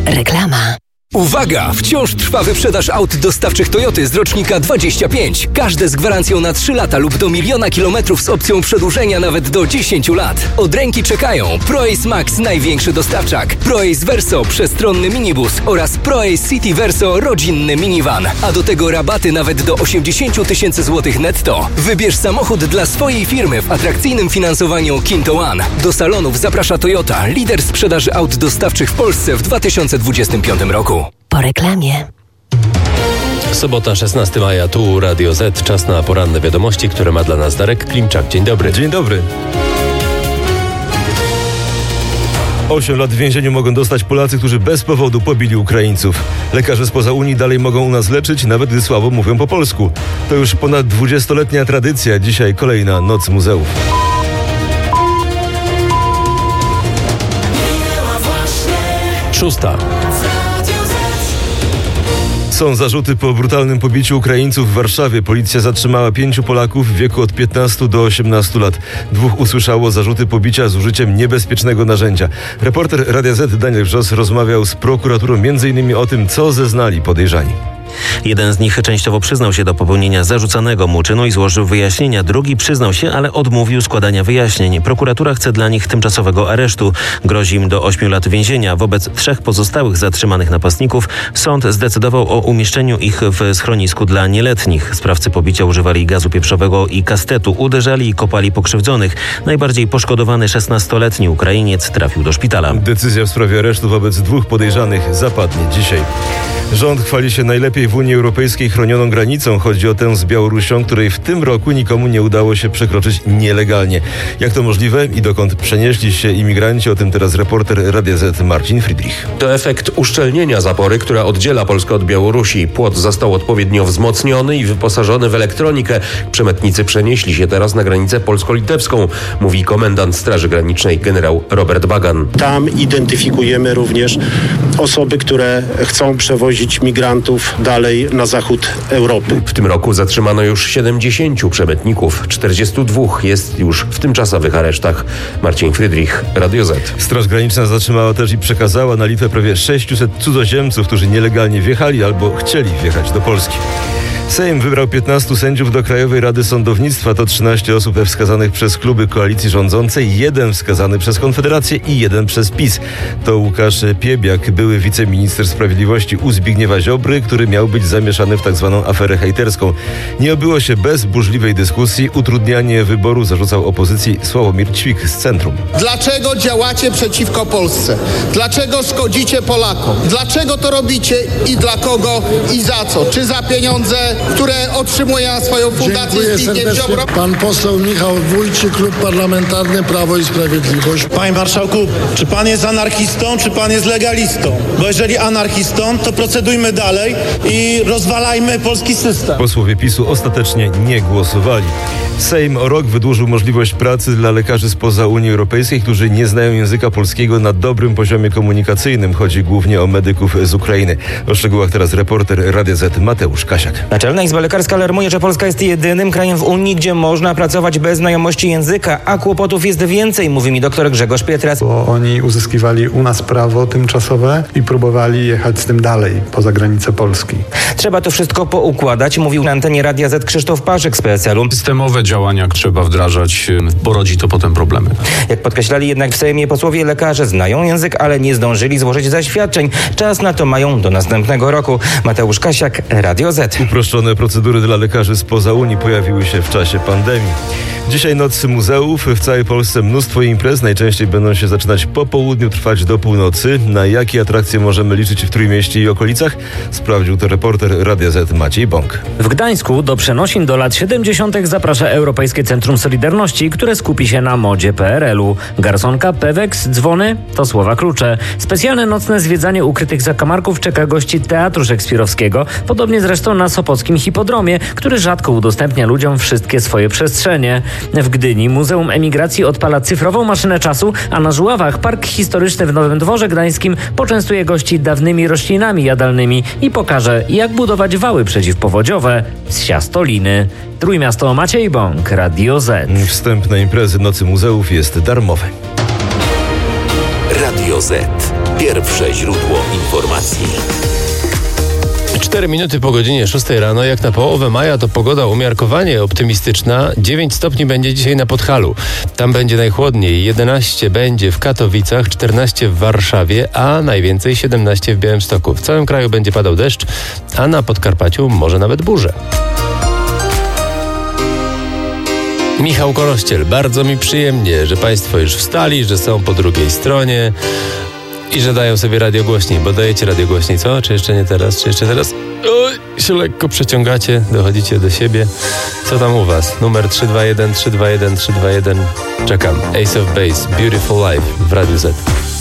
Reklama. Uwaga! Wciąż trwa wyprzedaż aut dostawczych Toyoty z rocznika 25. Każde z gwarancją na 3 lata lub do 1 000 000 kilometrów z opcją przedłużenia nawet do 10 lat. Od ręki czekają ProAce Max, największy dostawczak, ProAce Verso, przestronny minibus oraz ProAce City Verso, rodzinny minivan. A do tego rabaty nawet do 80 000 złotych netto. Wybierz samochód dla swojej firmy w atrakcyjnym finansowaniu Kinto One. Do salonów zaprasza Toyota, lider sprzedaży aut dostawczych w Polsce w 2025 roku. Po reklamie. Sobota, 16 maja, tu Radio Z. Czas na poranne wiadomości, które ma dla nas Darek Klimczak. Dzień dobry. Dzień dobry. 8 lat w więzieniu mogą dostać Polacy, którzy bez powodu pobili Ukraińców. Lekarze spoza Unii dalej mogą u nas leczyć, nawet gdy słabo mówią po polsku. To już ponad 20-letnia tradycja. Dzisiaj kolejna Noc Muzeów. Szósta. Są zarzuty po brutalnym pobiciu Ukraińców w Warszawie. Policja zatrzymała 5 Polaków w wieku od 15 do 18 lat. 2 usłyszało zarzuty pobicia z użyciem niebezpiecznego narzędzia. Reporter Radia Z Daniel Wrzos rozmawiał z prokuraturą m.in. o tym, co zeznali podejrzani. Jeden z nich częściowo przyznał się do popełnienia zarzucanego mu czynu i złożył wyjaśnienia. Drugi przyznał się, ale odmówił składania wyjaśnień. Prokuratura chce dla nich tymczasowego aresztu. Grozi im do 8 lat więzienia. Wobec 3 pozostałych zatrzymanych napastników sąd zdecydował o umieszczeniu ich w schronisku dla nieletnich. Sprawcy pobicia używali gazu pieprzowego i kastetu. Uderzali i kopali pokrzywdzonych. Najbardziej poszkodowany 16-letni Ukrainiec trafił do szpitala. Decyzja w sprawie aresztu wobec 2 podejrzanych zapadnie dzisiaj. Rząd chwali się najlepiej w Unii Europejskiej chronioną granicą. Chodzi o tę z Białorusią, której w tym roku nikomu nie udało się przekroczyć nielegalnie. Jak to możliwe i dokąd przenieśli się imigranci? O tym teraz reporter Radia Z Marcin Friedrich. To efekt uszczelnienia zapory, która oddziela Polskę od Białorusi. Płot został odpowiednio wzmocniony i wyposażony w elektronikę. Przemytnicy przenieśli się teraz na granicę polsko-litewską, mówi komendant Straży Granicznej generał Robert Bagan. Tam identyfikujemy również osoby, które chcą przewozić migrantów dalej na zachód Europy. W tym roku zatrzymano już 70 przemytników. 42 jest już w tymczasowych aresztach. Marcin Friedrich, Radio Z. Straż Graniczna zatrzymała też i przekazała na Litwę prawie 600 cudzoziemców, którzy nielegalnie wjechali albo chcieli wjechać do Polski. Sejm wybrał 15 sędziów do Krajowej Rady Sądownictwa. To 13 osób wskazanych przez kluby koalicji rządzącej, 1 wskazany przez Konfederację i 1 przez PiS. To Łukasz Piebiak, były wiceminister sprawiedliwości u Zbigniewa Ziobry, który miał być zamieszany w tzw. aferę hejterską. Nie obyło się bez burzliwej dyskusji. Utrudnianie wyboru zarzucał opozycji Sławomir Ćwik z Centrum. Dlaczego działacie przeciwko Polsce? Dlaczego szkodzicie Polakom? Dlaczego to robicie i dla kogo i za co? Czy za pieniądze, które otrzymuje na swoją fundację Zbigniew Ziobro? Pan poseł Michał Wójcik, Klub Parlamentarny Prawo i Sprawiedliwość. Panie marszałku, czy pan jest anarchistą, czy pan jest legalistą? Bo jeżeli anarchistą, to procedujmy dalej i rozwalajmy polski system. Posłowie PiS-u ostatecznie nie głosowali. Sejm o rok wydłużył możliwość pracy dla lekarzy spoza Unii Europejskiej, którzy nie znają języka polskiego na dobrym poziomie komunikacyjnym. Chodzi głównie o medyków z Ukrainy. O szczegółach teraz reporter Radia Z Mateusz Kasiak. Naczelna Izba Lekarska alarmuje, że Polska jest jedynym krajem w Unii, gdzie można pracować bez znajomości języka, a kłopotów jest więcej, mówi mi doktor Grzegorz Pietras. Bo oni uzyskiwali u nas prawo tymczasowe i próbowali jechać z tym dalej, poza granicę Polski. Trzeba to wszystko poukładać, mówił na antenie Radia Z Krzysztof Paszyk z PSL-u. Systemowe działania trzeba wdrażać, bo rodzi to potem problemy. Jak podkreślali jednak w Sejmie posłowie, lekarze znają język, ale nie zdążyli złożyć zaświadczeń. Czas na to mają do następnego roku. Mateusz Kasiak, Radio Z. Uproszczone procedury dla lekarzy spoza Unii pojawiły się w czasie pandemii. Dzisiaj Noc Muzeów. W całej Polsce mnóstwo imprez. Najczęściej będą się zaczynać po południu, trwać do północy. Na jakie atrakcje możemy liczyć w Trójmieście i okolicach? Sprawdził to reporter Radia Z Maciej Bąk. W Gdańsku do przenosin do lat 70. zaprasza Europejskie Centrum Solidarności, które skupi się na modzie PRL-u. Garsonka, peweks, dzwony to słowa klucze. Specjalne nocne zwiedzanie ukrytych zakamarków czeka gości Teatru Szekspirowskiego, podobnie zresztą na Sopockim Hipodromie, który rzadko udostępnia ludziom wszystkie swoje przestrzenie. W Gdyni Muzeum Emigracji odpala cyfrową maszynę czasu, a na Żuławach Park Historyczny w Nowym Dworze Gdańskim poczęstuje gości dawnymi roślinami jadalnymi i pokaże, jak budować wały przeciwpowodziowe z siastoliny. Trójmiasto, Maciej Bąk, Radio Z. Wstęp na imprezy Nocy Muzeów jest darmowy. Radio Radio Z. Pierwsze źródło informacji. 4 minuty po godzinie 6 rano, jak na połowę maja, to pogoda umiarkowanie optymistyczna. 9 stopni będzie dzisiaj na Podhalu. Tam będzie najchłodniej. 11 będzie w Katowicach, 14 w Warszawie, a najwięcej 17 w Białymstoku. W całym kraju będzie padał deszcz, a na Podkarpaciu może nawet burze. Michał Korościel, bardzo mi przyjemnie, że Państwo już wstali, że są po drugiej stronie i że dają sobie radiogłośniej, bo dajecie radiogłośniej, co? Czy jeszcze nie teraz? Czy jeszcze teraz? Oj, się lekko przeciągacie, dochodzicie do siebie. Co tam u Was? Numer 321, 321, 321. Czekam. Ace of Base, Beautiful Life w Radiu Z.